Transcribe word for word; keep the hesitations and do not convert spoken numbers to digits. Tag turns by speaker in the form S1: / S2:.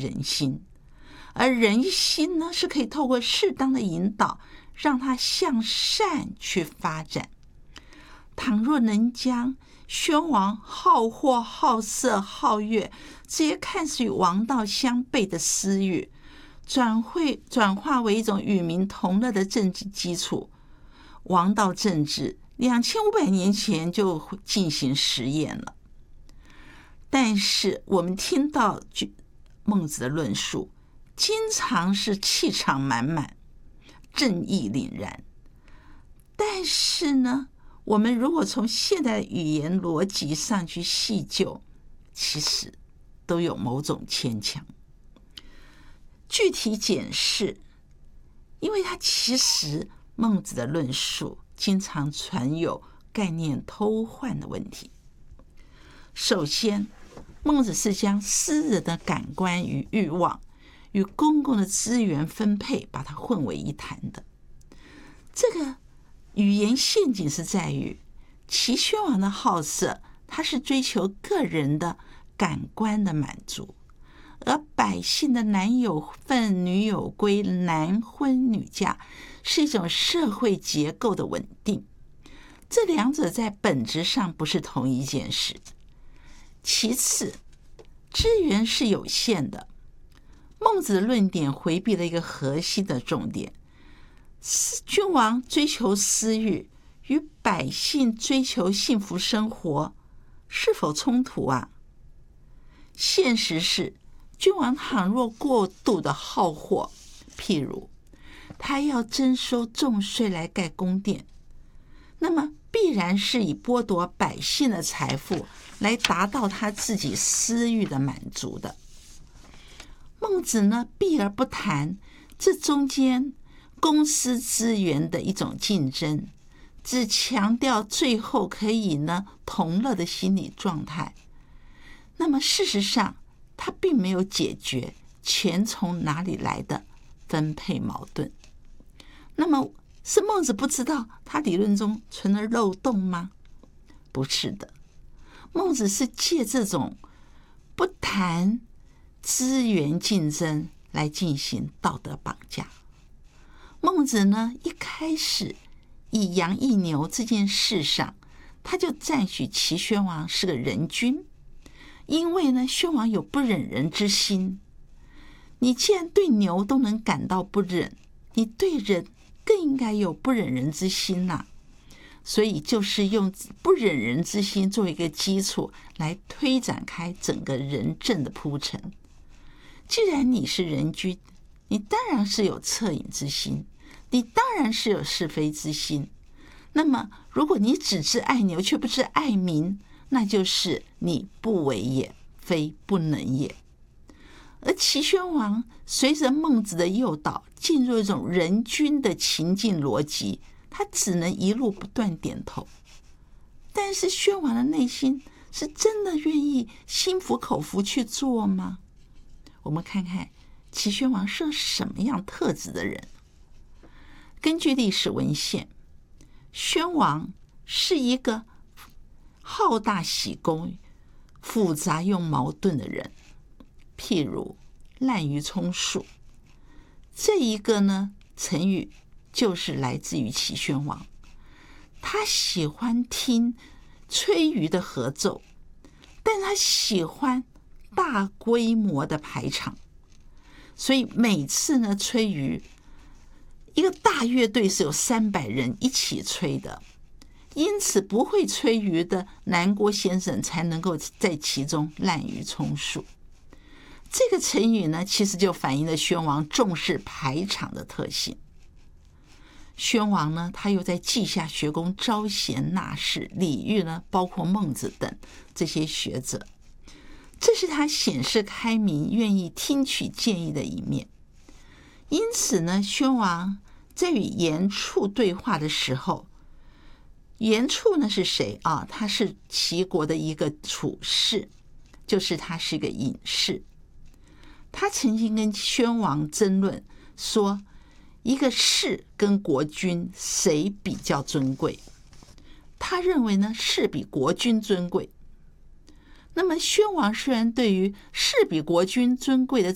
S1: 人心，而人心呢，是可以透过适当的引导，让它向善去发展。倘若能将宣王好货、好色、好乐这些看似与王道相悖的私欲，转会转化为一种与民同乐的政治基础，王道政治两千五百年前就进行实验了。但是我们听到孟子的论述，经常是气场满满，正义凛然。但是呢，我们如果从现代的语言逻辑上去细究，其实都有某种牵强。具体解释，因为它其实孟子的论述经常存有概念偷换的问题。首先，孟子是将私人的感官与欲望与公共的资源分配把它混为一谈的。这个语言陷阱是在于，齐宣王的好色，他是追求个人的感官的满足，而百姓的男有分女有归，男婚女嫁，是一种社会结构的稳定。这两者在本质上不是同一件事。其次，资源是有限的。孟子的论点回避了一个核心的重点：君王追求私欲与百姓追求幸福生活是否冲突啊？现实是，君王倘若过度的好货，譬如他要征收重税来盖宫殿，那么必然是以剥夺百姓的财富来达到他自己私欲的满足的。孟子呢，避而不谈这中间公私资源的一种竞争，只强调最后可以呢同乐的心理状态。那么事实上，他并没有解决钱从哪里来的分配矛盾。那么是孟子不知道他理论中存了漏洞吗？不是的，孟子是借这种不谈资源竞争来进行道德绑架。孟子呢，一开始以羊易牛这件事上，他就赞许齐宣王是个仁君，因为呢，宣王有不忍人之心。你既然对牛都能感到不忍，你对人更应该有不忍人之心呐、啊。所以就是用不忍人之心作为一个基础，来推展开整个仁政的铺陈。既然你是仁君，你当然是有恻隐之心，你当然是有是非之心。那么如果你只知爱牛却不知爱民，那就是你不为也，非不能也。而齐宣王随着孟子的诱导，进入一种仁君的情境逻辑，他只能一路不断点头。但是宣王的内心是真的愿意心服口服去做吗？我们看看齐宣王是什么样特质的人。根据历史文献，宣王是一个好大喜功、复杂又矛盾的人。譬如滥竽充数，这一个呢成语就是来自于齐宣王。他喜欢听吹竽的合奏，但他喜欢大规模的排场，所以每次呢吹竽，一个大乐队是有三百人一起吹的，因此不会吹竽的南郭先生才能够在其中滥竽充数。这个成语呢，其实就反映了宣王重视排场的特性。宣王呢，他又在稷下学宫招贤纳士，礼遇呢，包括孟子等这些学者，这是他显示开明、愿意听取建议的一面。因此呢，宣王在与严处对话的时候，严处呢是谁啊？他是齐国的一个处士，就是他是一个隐士。他曾经跟宣王争论说，一个士跟国君谁比较尊贵？他认为呢，士比国君尊贵。那么宣王虽然对于士比国君尊贵的